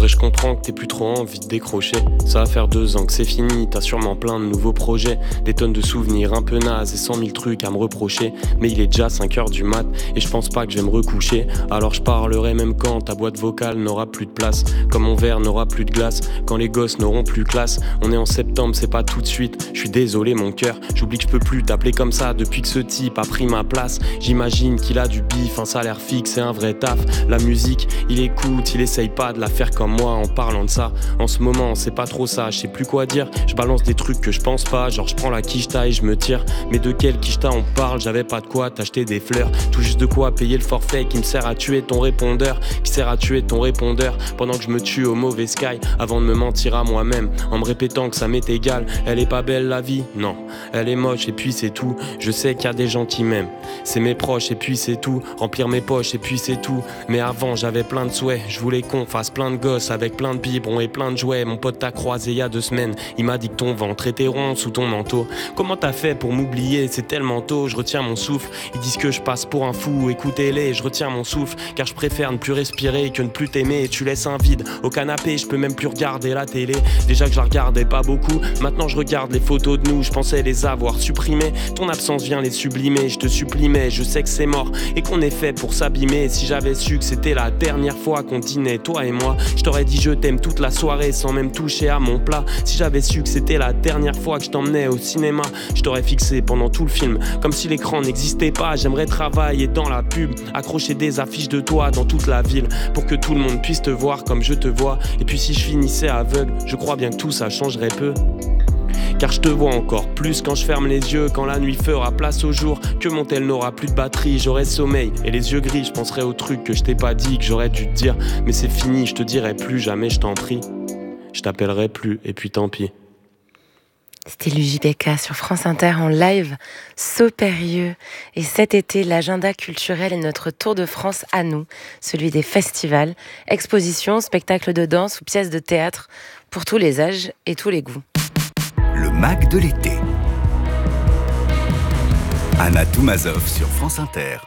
vrai je comprends que t'aies plus trop envie de décrocher. Ça va faire 2 ans que c'est fini, t'as sûrement plein de nouveaux projets. Des tonnes de souvenirs un peu nazes et 100 000 trucs à me reprocher. Mais il est déjà 5h du mat et je pense pas que je vais me recoucher. Alors je parlerai même quand ta boîte vocale n'aura plus de place. Comme mon verre n'aura plus de glace, quand les gosses n'auront plus classe. On est en septembre, c'est pas tout de suite. Je suis désolé mon cœur, j'oublie que je peux plus t'appeler comme ça depuis que ce type a pris ma place. J'imagine qu'il a du bif, un salaire fixe et un vrai taf. La musique, il écoute, il essaye pas de la faire comme moi en parlant de ça. En ce moment, c'est pas trop ça, je sais plus quoi dire. Je balance des trucs que je pense pas, genre je prends la quicheta et je me tire. Mais de quelle quicheta on parle? J'avais pas de quoi t'acheter des fleurs, tout juste de quoi payer le forfait qui me sert à tuer ton répondeur, qui sert à tuer ton répondeur pendant que je me tue au mauvais sky, avant de me mentir à moi-même en me répétant que ça m'est égal. Elle est pas belle la vie? Non, elle est moche et puis c'est tout. Je sais qu'il y a des gens qui m'aiment, c'est mes proches et puis c'est tout. Remplir mes poches et puis c'est tout. Mais avant j'avais plein de souhaits, je voulais qu'on fasse plein de gosses avec plein de biberons et plein de jouets. Mon pote t'a croisé il y a 2 semaines, il m'a dit que ton ventre était rond sous ton manteau. Comment t'as fait pour m'oublier? C'est tellement tôt, je retiens mon souffle. Ils disent que je passe pour un fou, écoutez-les, je retiens mon souffle. Car je préfère ne plus respirer que ne plus t'aimer. Et tu laisses un vide au canapé, je peux même plus regarder la télé. Déjà que je la regardais pas beaucoup, maintenant je regarde les photos de nous. Je pensais les avoir supprimées, ton absence vient les sublimer. Je te supplie mais je sais que c'est mort et qu'on est fait pour s'abîmer. Si j'avais su que c'était la dernière fois qu'on dînait, toi et moi, je t'aurais dit je t'aime toute la soirée sans même toucher à mon plat. Si j'avais su que c'était la dernière fois que je t'emmenais au cinéma, je t'aurais fixé pendant tout le film comme si l'écran n'existait pas. J'aimerais travailler dans la pub, accrocher des affiches de toi dans toute la ville pour que tout le monde puisse te voir comme je te vois. Et puis si je finissais aveugle, je crois bien que tout ça changerait peu. Car je te vois encore plus quand je ferme les yeux, quand la nuit fera place au jour, que mon tel n'aura plus de batterie, j'aurai sommeil et les yeux gris. Je penserai aux trucs que je t'ai pas dit, que j'aurais dû te dire, mais c'est fini, je te dirai plus jamais, je t'en prie. Je t'appellerai plus et puis tant pis. C'était l'UJPK sur France Inter en live, Saupérieux. Et cet été, l'agenda culturel est notre tour de France à nous, celui des festivals, expositions, spectacles de danse ou pièces de théâtre, pour tous les âges et tous les goûts. Le MAC de l'été. Anna Toumazov sur France Inter.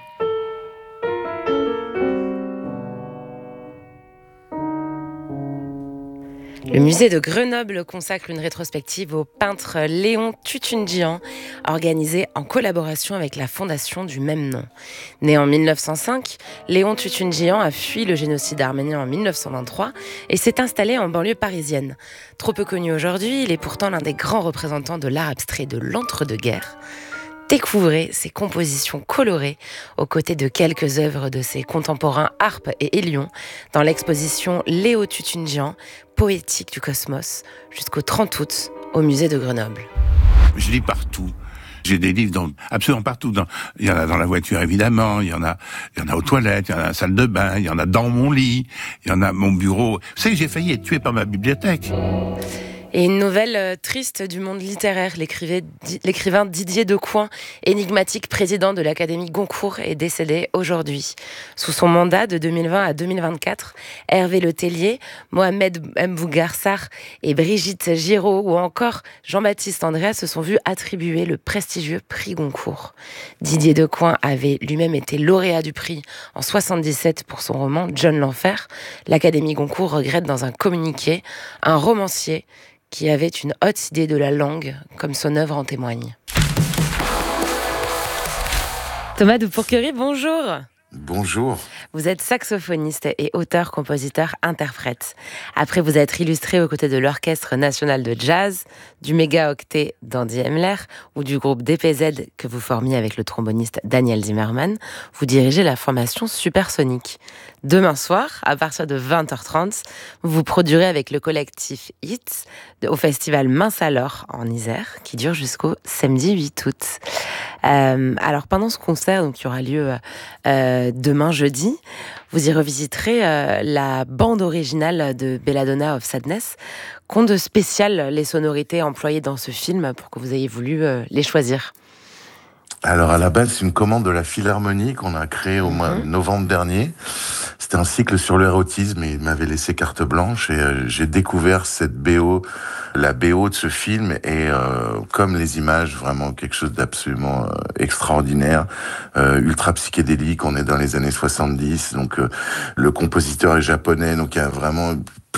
Le musée de Grenoble consacre une rétrospective au peintre Léon Tutunjian, organisée en collaboration avec la fondation du même nom. Né en 1905, Léon Tutunjian a fui le génocide arménien en 1923 et s'est installé en banlieue parisienne. Trop peu connu aujourd'hui, il est pourtant l'un des grands représentants de l'art abstrait de l'entre-deux-guerres. Découvrez ses compositions colorées aux côtés de quelques œuvres de ses contemporains Harpe et Hélion dans l'exposition Léo Tutunjian, Poétique du cosmos, jusqu'au 30 août au musée de Grenoble. Je lis partout. J'ai des livres absolument partout. Il y en a dans la voiture évidemment, il y en a aux toilettes, il y en a dans la salle de bain, il y en a dans mon lit, il y en a à mon bureau. Vous savez, j'ai failli être tué par ma bibliothèque. Et une nouvelle triste du monde littéraire, l'écrivain Didier Decoing, énigmatique président de l'Académie Goncourt, est décédé aujourd'hui. Sous son mandat de 2020 à 2024, Hervé Le Tellier, Mohamed Mbougarsar et Brigitte Giraud ou encore Jean-Baptiste Andréa se sont vus attribuer le prestigieux prix Goncourt. Didier Decoing avait lui-même été lauréat du prix en 1977 pour son roman John l'Enfer. L'Académie Goncourt regrette dans un communiqué un romancier qui avait une haute idée de la langue, comme son œuvre en témoigne. Thomas de Pourquerie, bonjour. Bonjour. Vous êtes saxophoniste et auteur, compositeur, interprète. Après vous être illustré aux côtés de l'Orchestre National de Jazz, du méga-octet d'Andy Hemler ou du groupe DPZ que vous formiez avec le tromboniste Daniel Zimmerman, vous dirigez la formation Supersonique. Demain soir, à partir de 20h30, vous vous produirez avec le collectif Hits au festival Mince alors en Isère, qui dure jusqu'au samedi 8 août. Alors pendant ce concert, donc, qui aura lieu demain jeudi, vous y revisiterez la bande originale de Belladonna of Sadness. Conte spécial les sonorités employées dans ce film pour que vous ayez voulu les choisir. Alors à la base, c'est une commande de la Philharmonie qu'on a créée au mois de novembre dernier. C'était un cycle sur l'érotisme et il m'avait laissé carte blanche et j'ai découvert cette BO, la BO de ce film et comme les images, vraiment quelque chose d'absolument extraordinaire, ultra psychédélique. On est dans les années 70, donc le compositeur est japonais, donc il y a vraiment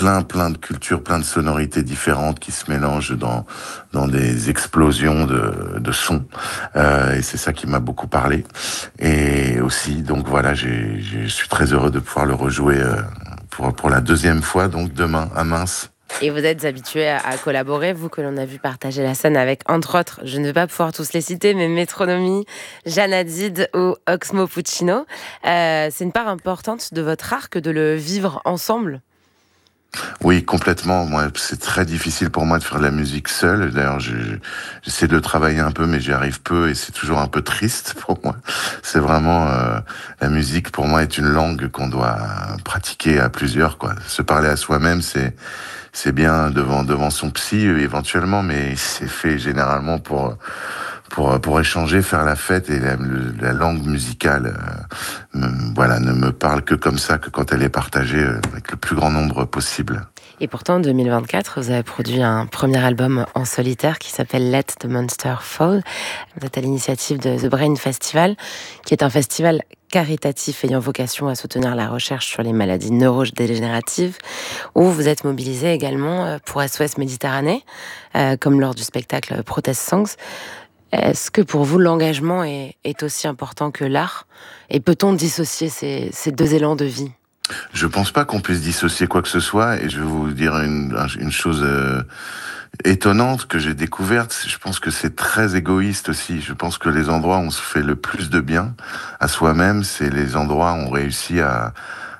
plein de cultures, plein de sonorités différentes qui se mélangent dans des explosions de sons. Et c'est ça qui m'a beaucoup parlé. Et aussi, donc voilà, je suis très heureux de pouvoir le rejouer pour la deuxième fois, donc demain à Mince. Et vous êtes habitué à collaborer, vous que l'on a vu partager la scène avec, entre autres, je ne vais pas pouvoir tous les citer, mais Métronomie, Jeanne Hadid ou Oxmo Puccino. C'est une part importante de votre art que de le vivre ensemble? Oui, complètement. Moi, c'est très difficile pour moi de faire de la musique seule. D'ailleurs, j'essaie de le travailler un peu, mais j'y arrive peu et c'est toujours un peu triste pour moi. C'est vraiment la musique pour moi est une langue qu'on doit pratiquer à plusieurs, quoi. Se parler à soi-même, c'est bien devant son psy éventuellement, mais c'est fait généralement pour échanger, faire la fête, et la langue musicale, voilà, ne me parle que comme ça, que quand elle est partagée avec le plus grand nombre possible. Et pourtant, en 2024, vous avez produit un premier album en solitaire qui s'appelle Let the Monster Fall. Vous êtes à l'initiative de The Brain Festival, qui est un festival caritatif ayant vocation à soutenir la recherche sur les maladies neurodégénératives, où vous êtes mobilisé également pour SOS Méditerranée, comme lors du spectacle Protest Songs. Est-ce que pour vous, l'engagement est aussi important que l'art? Et peut-on dissocier ces deux élans de vie? Je pense pas qu'on puisse dissocier quoi que ce soit, et je vais vous dire une chose étonnante que j'ai découverte. Je pense que c'est très égoïste aussi. Je pense que les endroits où on se fait le plus de bien à soi-même, c'est les endroits où on réussit à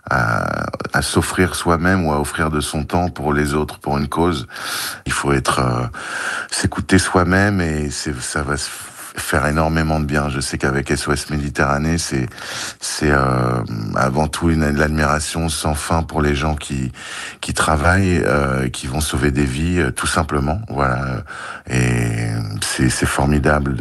s'offrir soi-même ou à offrir de son temps pour les autres, pour une cause. Il faut s'écouter soi-même, et ça va se faire énormément de bien. Je sais qu'avec SOS Méditerranée, c'est avant tout l'admiration sans fin pour les gens qui travaillent, qui vont sauver des vies, tout simplement. Voilà. Et c'est formidable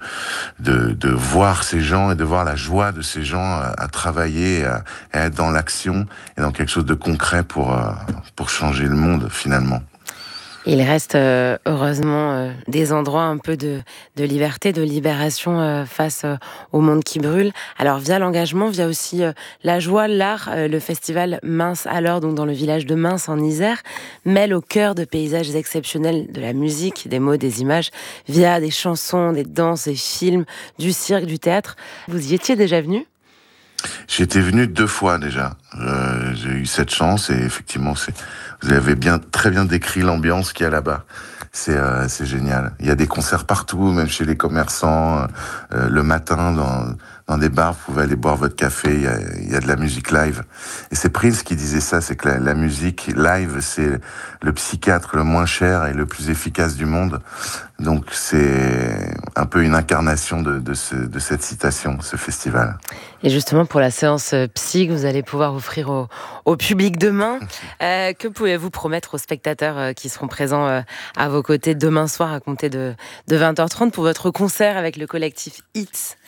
de voir ces gens et de voir la joie de ces gens à travailler, à être dans l'action et dans quelque chose de concret pour changer le monde finalement. Il reste heureusement des endroits un peu de liberté, de libération face au monde qui brûle. Alors via l'engagement, via aussi la joie, l'art, le festival Mince alors, donc dans le village de Mince en Isère, mêle au cœur de paysages exceptionnels de la musique, des mots, des images, via des chansons, des danses, des films, du cirque, du théâtre. Vous y étiez déjà venu ? J'étais venu 2 fois déjà. J'ai eu cette chance, et effectivement, vous avez très bien décrit l'ambiance qu'il y a là-bas. C'est génial. Il y a des concerts partout, même chez les commerçants. Le matin, dans des bars, vous pouvez aller boire votre café. Il y a de la musique live. Et c'est Prince qui disait ça, c'est que la musique live, c'est le psychiatre le moins cher et le plus efficace du monde. Donc c'est un peu une incarnation de cette citation, ce festival. Et justement, pour la séance psy que vous allez pouvoir offrir au public demain, que pouvez-vous promettre aux spectateurs qui seront présents à vos côtés demain soir à compter de 20h30 pour votre concert avec le collectif Hits?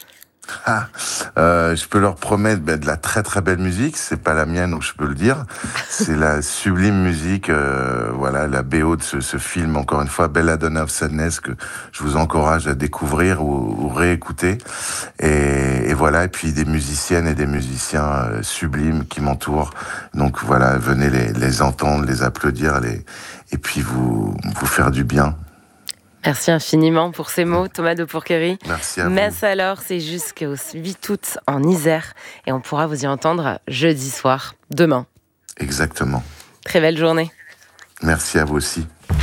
Je peux leur promettre de la très très belle musique. C'est pas la mienne, donc je peux le dire. C'est la sublime musique, voilà, la BO de ce film, encore une fois, Belladonna of Sadness, que je vous encourage à découvrir ou réécouter. Et voilà, et puis des musiciennes et des musiciens sublimes qui m'entourent. Donc voilà, venez les entendre, les applaudir, et puis vous faire du bien. Merci infiniment pour ces mots, Thomas de Pourquerie. Merci à vous. Metz alors, c'est jusqu'au 8 août en Isère, et on pourra vous y entendre jeudi soir, demain. Exactement. Très belle journée. Merci à vous aussi.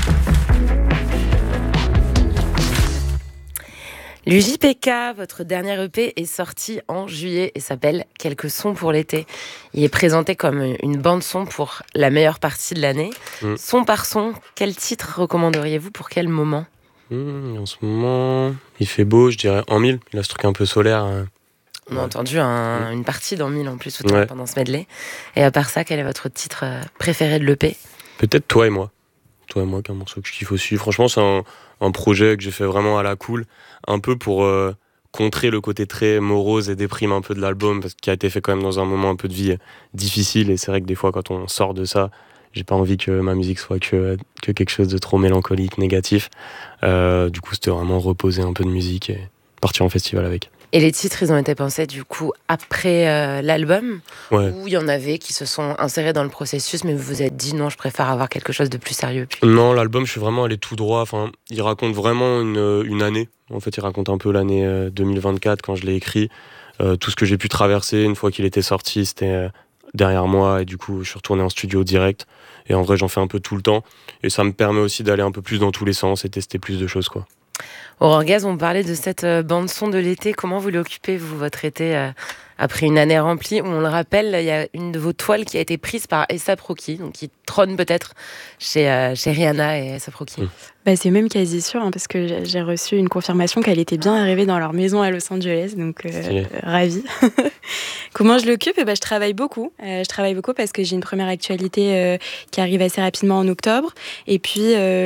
L'UJPK, votre dernier EP, est sorti en juillet et s'appelle Quelques sons pour l'été. Il est présenté comme une bande-son pour la meilleure partie de l'année. Son par son, quel titre recommanderiez-vous pour quel moment ? En ce moment, il fait beau, je dirais en 1000. Il a ce truc un peu solaire. On a entendu une partie dans 1000 en plus pendant ce medley. Et à part ça, quel est votre titre préféré de l'EP ? Peut-être Toi et moi. Toi et moi, qui est un morceau que je kiffe aussi. Franchement, c'est un projet que j'ai fait vraiment à la cool. Un peu pour contrer le côté très morose et déprime un peu de l'album, parce qu'il a été fait quand même dans un moment un peu de vie difficile. Et c'est vrai que des fois, quand on sort de ça, j'ai pas envie que ma musique soit que quelque chose de trop mélancolique, négatif. Du coup, c'était vraiment reposer un peu de musique et partir en festival avec. Et les titres, ils ont été pensés du coup après l'album, Ouais. ou il y en avait qui se sont insérés dans le processus, mais vous vous êtes dit non, je préfère avoir quelque chose de plus sérieux. Puis... Non, l'album, je suis vraiment allé tout droit. Enfin, il raconte vraiment une année. En fait, il raconte un peu l'année 2024 quand je l'ai écrit. Tout ce que j'ai pu traverser une fois qu'il était sorti, c'était derrière moi. Et du coup, je suis retourné en studio direct. Et en vrai, j'en fais un peu tout le temps. Et ça me permet aussi d'aller un peu plus dans tous les sens et tester plus de choses, quoi. Aurore Gaz, on parlait de cette bande-son de l'été. Comment vous l'occupez, vous, votre été après une année remplie où, on le rappelle, il y a une de vos toiles qui a été prise par A$AP Rocky, donc qui trône peut-être chez Rihanna et A$AP Rocky. C'est même quasi sûr, hein, parce que j'ai reçu une confirmation qu'elle était bien arrivée dans leur maison à Los Angeles, donc ravie. Comment je l'occupe ? Je travaille beaucoup. Je travaille beaucoup parce que j'ai une première actualité qui arrive assez rapidement en octobre. Et puis,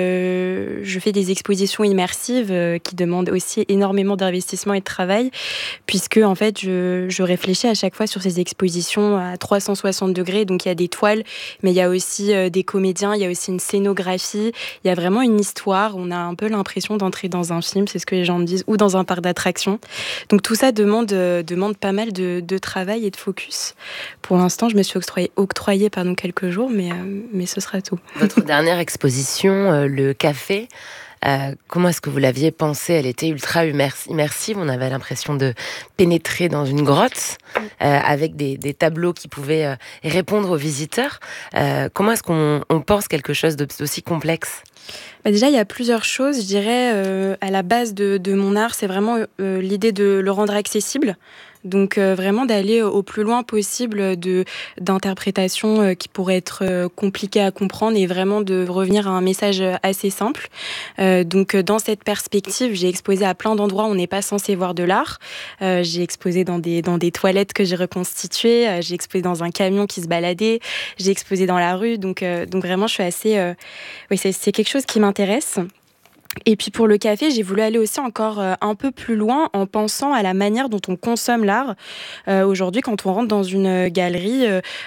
je fais des expositions immersives qui demandent aussi énormément d'investissement et de travail, puisque en fait, je réfléchis à chaque fois sur ces expositions à 360 degrés. Donc, il y a des toiles, mais il y a aussi des comédiens, il y a aussi une scénographie, il y a vraiment une histoire. On a un peu l'impression d'entrer dans un film, c'est ce que les gens me disent, ou dans un parc d'attractions. Donc tout ça demande pas mal de travail et de focus. Pour l'instant, je me suis octroyé quelques jours, mais ce sera tout. Votre dernière exposition, le café, comment est-ce que vous l'aviez pensée ? Elle était ultra immersive, on avait l'impression de pénétrer dans une grotte avec des tableaux qui pouvaient répondre aux visiteurs. Comment est-ce qu'on pense quelque chose d'aussi complexe ? Déjà, il y a plusieurs choses. Je dirais, à la base de mon art, c'est vraiment l'idée de le rendre accessible. Donc vraiment d'aller au plus loin possible d'interprétations qui pourraient être compliquées à comprendre et vraiment de revenir à un message assez simple. Donc dans cette perspective, j'ai exposé à plein d'endroits où on n'est pas censé voir de l'art. J'ai exposé dans des toilettes que j'ai reconstituées, j'ai exposé dans un camion qui se baladait, j'ai exposé dans la rue. Donc vraiment, je suis assez... Oui, c'est quelque chose qui m'intéresse. Et puis pour le café, j'ai voulu aller aussi encore un peu plus loin en pensant à la manière dont on consomme l'art. Aujourd'hui, quand on rentre dans une galerie,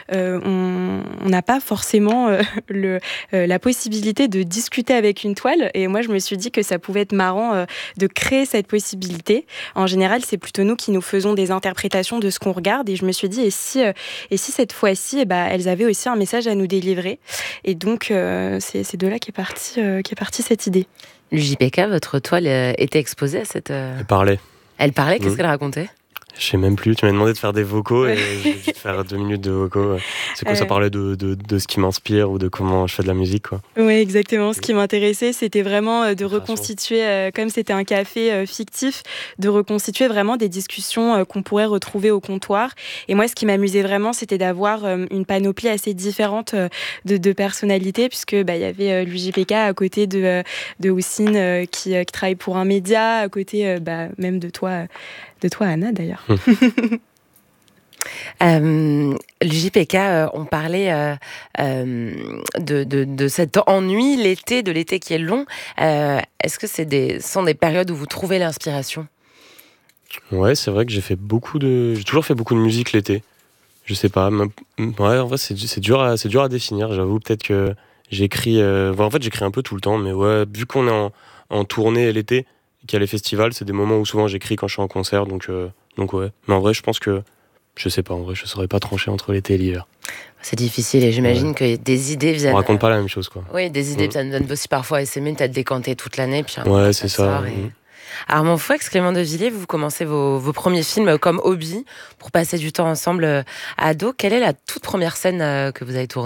on n'a pas forcément la possibilité de discuter avec une toile. Et moi, je me suis dit que ça pouvait être marrant de créer cette possibilité. En général, c'est plutôt nous qui nous faisons des interprétations de ce qu'on regarde. Et je me suis dit, et si cette fois-ci, elles avaient aussi un message à nous délivrer. Et donc, c'est de là qu'est partie cette idée. L'UJPK, votre toile était exposée à cette... Elle parlait. Elle parlait, qu'est-ce qu'elle racontait ? Je sais même plus, tu m'as demandé de faire des vocaux et j'ai dû faire 2 minutes de vocaux. C'est quoi, ça parlait de ce qui m'inspire ou de comment je fais de la musique, quoi. Oui, exactement. Ce qui m'intéressait, c'était vraiment de reconstituer, comme c'était un café fictif, de reconstituer vraiment des discussions qu'on pourrait retrouver au comptoir. Et moi, ce qui m'amusait vraiment, c'était d'avoir une panoplie assez différente de personnalités, puisque il y avait l'UJPK à côté de Houssine qui travaille pour un média, à côté même de toi, Anna, d'ailleurs. L'UJPK, on parlait de cet ennui, de l'été qui est long. Est-ce que sont des périodes où vous trouvez l'inspiration ? Ouais, c'est vrai que j'ai toujours fait beaucoup de musique l'été. Je sais pas, ouais, en vrai c'est dur à définir. J'avoue, peut-être que j'écris. En fait, j'écris un peu tout le temps, mais ouais, vu qu'on est en tournée l'été, qu'il y a les festivals, c'est des moments où souvent j'écris quand je suis en concert, donc ouais. Mais en vrai, je pense que, je sais pas, en vrai, je saurais pas trancher entre l'été et l'hiver. C'est difficile et j'imagine que des idées viennent... On raconte pas la même chose, quoi. Oui, des idées viennent aussi parfois et c'est mieux d'être décanté toute l'année. Puis ouais, c'est ça. Armand Fouex, Clément Devilliers, vous commencez vos premiers films comme hobby pour passer du temps ensemble à ado. Quelle est la toute première scène que vous avez tournée ?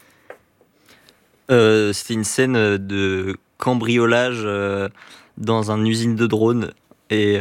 C'était une scène de cambriolage dans une usine de drones. Et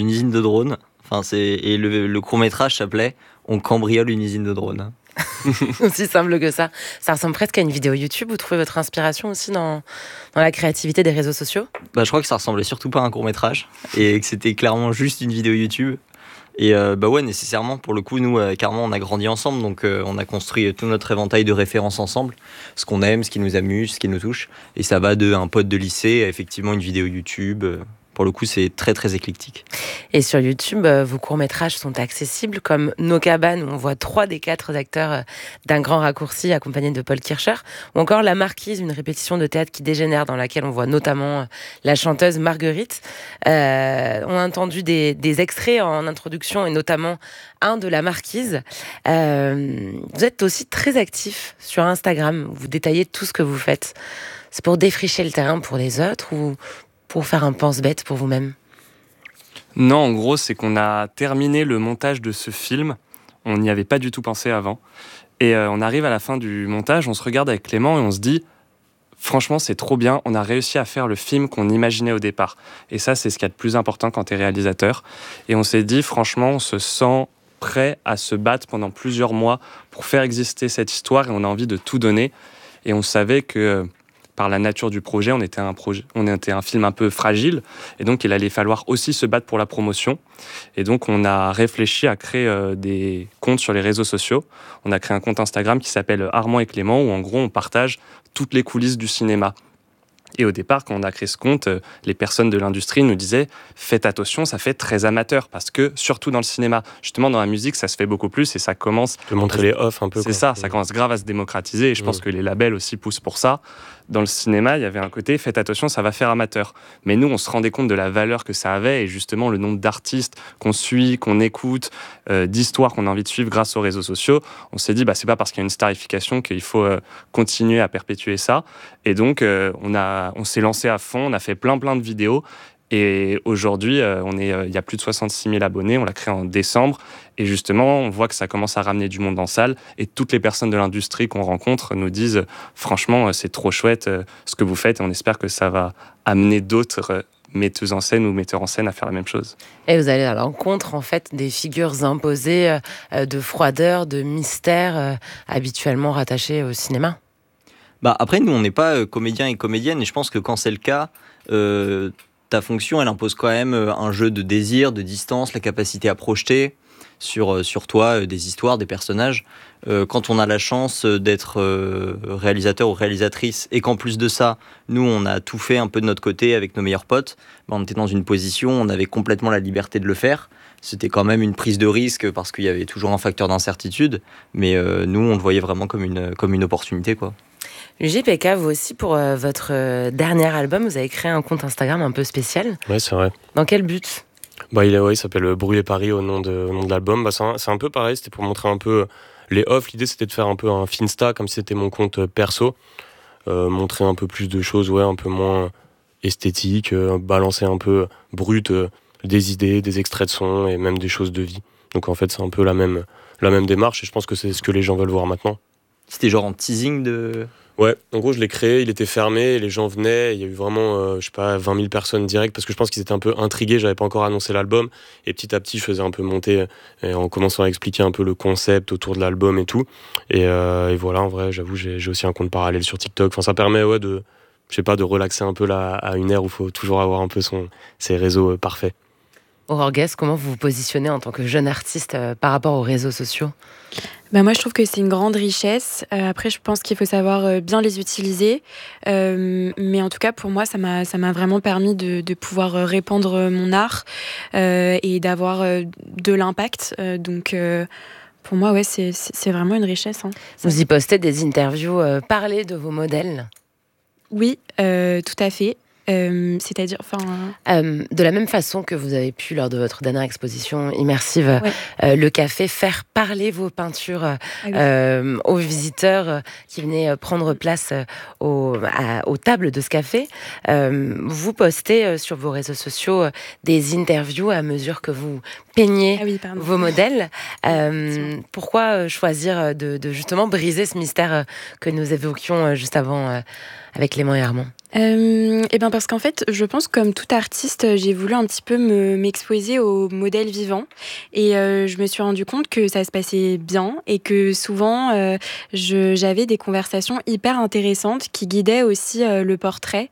le court-métrage s'appelait « On cambriole une usine de drones ». Aussi simple que ça. Ça ressemble presque à une vidéo YouTube. Vous trouvez votre inspiration aussi dans la créativité des réseaux sociaux ? Je crois que ça ressemblait surtout pas à un court-métrage et que c'était clairement juste une vidéo YouTube. Et ouais, nécessairement, pour le coup, nous, carrément, on a grandi ensemble, donc on a construit tout notre éventail de références ensemble, ce qu'on aime, ce qui nous amuse, ce qui nous touche. Et ça va d'un pote de lycée à effectivement une vidéo YouTube. pour le coup, c'est très, très éclectique. Et sur YouTube, vos courts-métrages sont accessibles, comme Nos cabanes, où on voit 3 des 4 acteurs d'un grand raccourci accompagnés de Paul Kircher, ou encore La Marquise, une répétition de théâtre qui dégénère, dans laquelle on voit notamment la chanteuse Marguerite. On a entendu des extraits en introduction, et notamment un de La Marquise. Vous êtes aussi très actif sur Instagram, où vous détaillez tout ce que vous faites. C'est pour défricher le terrain pour les autres, ou pour faire un pense-bête pour vous-même? Non, en gros, c'est qu'on a terminé le montage de ce film. On n'y avait pas du tout pensé avant. Et on arrive à la fin du montage, on se regarde avec Clément et on se dit « Franchement, c'est trop bien, on a réussi à faire le film qu'on imaginait au départ. » Et ça, c'est ce qu'il y a de plus important quand tu es réalisateur. Et on s'est dit « Franchement, on se sent prêt à se battre pendant plusieurs mois pour faire exister cette histoire et on a envie de tout donner. » Et on savait que... par la nature du projet, on était un film un peu fragile, et donc il allait falloir aussi se battre pour la promotion. Et donc on a réfléchi à créer des comptes sur les réseaux sociaux. On a créé un compte Instagram qui s'appelle Armand et Clément, où en gros on partage toutes les coulisses du cinéma. Et au départ, quand on a créé ce compte, les personnes de l'industrie nous disaient « Faites attention, ça fait très amateur », parce que, surtout dans le cinéma, justement dans la musique, ça se fait beaucoup plus et ça commence... De montrer les off un peu. C'est ça commence grave à se démocratiser et je pense que les labels aussi poussent pour ça. Dans le cinéma, il y avait un côté « Faites attention, ça va faire amateur ». Mais nous, on se rendait compte de la valeur que ça avait et justement le nombre d'artistes qu'on suit, qu'on écoute, d'histoires qu'on a envie de suivre grâce aux réseaux sociaux. On s'est dit, c'est pas parce qu'il y a une starification qu'il faut continuer à perpétuer ça. Et donc, on s'est lancé à fond, on a fait plein de vidéos. Et aujourd'hui, il y a plus de 66 000 abonnés, on l'a créé en décembre. Et justement, on voit que ça commence à ramener du monde en salle. Et toutes les personnes de l'industrie qu'on rencontre nous disent « Franchement, c'est trop chouette ce que vous faites. » Et on espère que ça va amener d'autres metteuses en scène ou metteurs en scène à faire la même chose. Et vous allez à l'encontre, en fait, des figures imposées de froideur, de mystère, habituellement rattachées au cinéma. Après, nous, on n'est pas comédiens et comédiennes. Et je pense que quand c'est le cas... ta fonction, elle impose quand même un jeu de désir, de distance, la capacité à projeter sur toi des histoires, des personnages. Quand on a la chance d'être réalisateur ou réalisatrice et qu'en plus de ça, nous, on a tout fait un peu de notre côté avec nos meilleurs potes, on était dans une position où on avait complètement la liberté de le faire. C'était quand même une prise de risque parce qu'il y avait toujours un facteur d'incertitude, mais nous, on le voyait vraiment comme une opportunité, quoi. JPK, vous aussi, pour votre dernier album, vous avez créé un compte Instagram un peu spécial. Ouais, c'est vrai. Dans quel but ? Il s'appelle Brûler Paris au nom de l'album. C'est un peu pareil, c'était pour montrer un peu les off. L'idée, c'était de faire un peu un Finsta, comme si c'était mon compte perso. Montrer un peu plus de choses, un peu moins esthétiques, balancer un peu brut des idées, des extraits de sons et même des choses de vie. Donc en fait, c'est un peu la même démarche et je pense que c'est ce que les gens veulent voir maintenant. C'était genre en teasing de... Ouais, en gros, je l'ai créé, il était fermé, et les gens venaient, il y a eu vraiment, 20 000 personnes directes, parce que je pense qu'ils étaient un peu intrigués, j'avais pas encore annoncé l'album, et petit à petit, je faisais un peu monter, en commençant à expliquer un peu le concept autour de l'album et tout, et voilà, en vrai, j'avoue, j'ai aussi un compte parallèle sur TikTok, enfin, ça permet, de relaxer un peu là, à une ère où il faut toujours avoir un peu ses réseaux parfaits. Aurore Guest, comment vous vous positionnez en tant que jeune artiste par rapport aux réseaux sociaux ? Moi, je trouve que c'est une grande richesse. Après, je pense qu'il faut savoir bien les utiliser. Mais en tout cas, pour moi, ça m'a vraiment permis de pouvoir répandre mon art et d'avoir de l'impact. Donc, pour moi, c'est vraiment une richesse. Vous y postez des interviews, parlez de vos modèles ? Oui, tout à fait. C'est-à-dire, de la même façon que vous avez pu, lors de votre dernière exposition immersive, Le Café, faire parler vos peintures aux visiteurs qui venaient prendre place aux tables de ce café, vous postez sur vos réseaux sociaux des interviews à mesure que vous peignez vos modèles. Pourquoi choisir de justement briser ce mystère que nous évoquions juste avant avec Clément et Armand ? Parce qu'en fait, je pense comme tout artiste, j'ai voulu un petit peu m'exposer au modèle vivant et je me suis rendu compte que ça se passait bien et que souvent j'avais des conversations hyper intéressantes qui guidaient aussi le portrait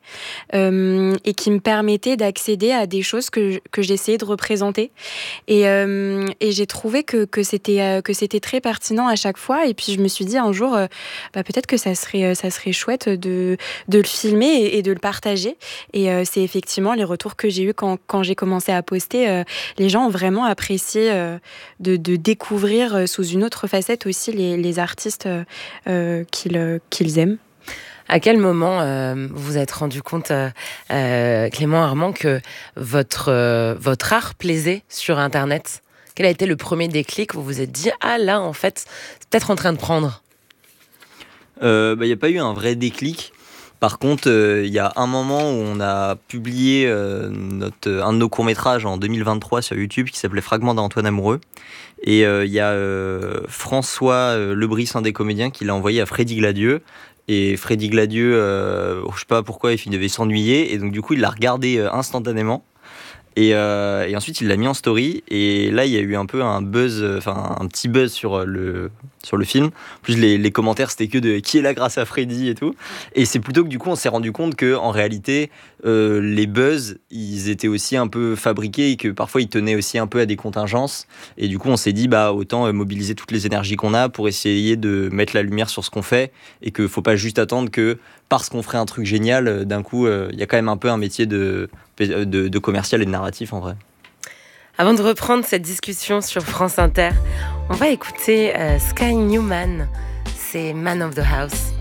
et qui me permettaient d'accéder à des choses que j'essayais de représenter et j'ai trouvé que c'était très pertinent à chaque fois et puis je me suis dit un jour peut-être que ça serait chouette de le filmer et de le partager. Et c'est effectivement les retours que j'ai eus quand j'ai commencé à poster. Les gens ont vraiment apprécié de découvrir sous une autre facette aussi les artistes qu'ils aiment. À quel moment vous vous êtes rendu compte, Clément Armand, que votre art plaisait sur Internet ? Quel a été le premier déclic où vous vous êtes dit « Ah là, en fait, c'est peut-être en train de prendre ». Il n'y a pas eu un vrai déclic. Par contre, il y a un moment où on a publié un de nos courts-métrages en 2023 sur YouTube qui s'appelait Fragment d'Antoine Amoureux. Et il y a François Lebris, un des comédiens, qui l'a envoyé à Freddy Gladieux. Et Freddy Gladieux, je sais pas pourquoi, il devait s'ennuyer. Et donc, du coup, il l'a regardé instantanément. Et ensuite, il l'a mis en story. Et là, il y a eu un peu un buzz, un petit buzz sur le film. En plus, les commentaires, c'était que de qui est là grâce à Freddy et tout. Et c'est plutôt que du coup, on s'est rendu compte que en réalité, les buzz, ils étaient aussi un peu fabriqués et que parfois, ils tenaient aussi un peu à des contingences. Et du coup, on s'est dit, autant mobiliser toutes les énergies qu'on a pour essayer de mettre la lumière sur ce qu'on fait et qu'il faut pas juste attendre que parce qu'on ferait un truc génial, d'un coup, il y a quand même un peu un métier de commercial et de narratif en vrai. Avant de reprendre cette discussion sur France Inter, on va écouter Sky Newman, c'est Man of the House.